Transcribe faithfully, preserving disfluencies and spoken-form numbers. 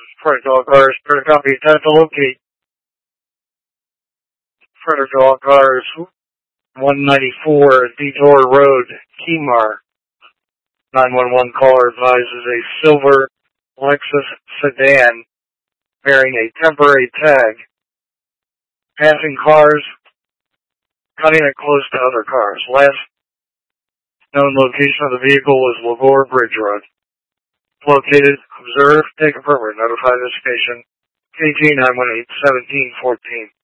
Frederick Dog Cars, Frederick Copy, time to locate. Frederick Dog Cars, one ninety-four Detour Road, Kemar. nine one one caller advises a silver Lexus sedan bearing a temporary tag. Passing cars, cutting it close to other cars. Last known location of the vehicle was Lavore Bridge Road. Located, observe, take appropriate, notify this station, K G nine one eight, seventeen fourteen.